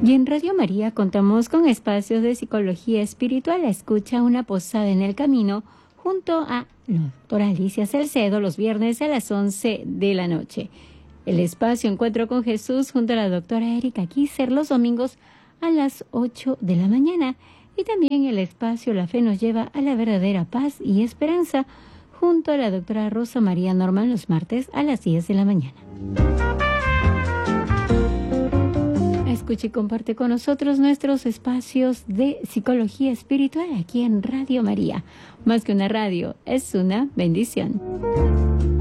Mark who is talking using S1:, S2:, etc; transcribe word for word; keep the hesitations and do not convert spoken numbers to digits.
S1: Y en Radio María contamos con espacios de psicología espiritual. Escucha Una Posada en el Camino junto a la doctora Alicia Salcedo los viernes a las once de la noche. El espacio Encuentro con Jesús junto a la doctora Erika Kisser los domingos a las ocho de la mañana. Y también el espacio La Fe nos lleva a la verdadera paz y esperanza junto a la doctora Rosa María Norman los martes a las diez de la mañana. Escucha y comparte con nosotros nuestros espacios de psicología espiritual aquí en Radio María. Más que una radio, es una bendición.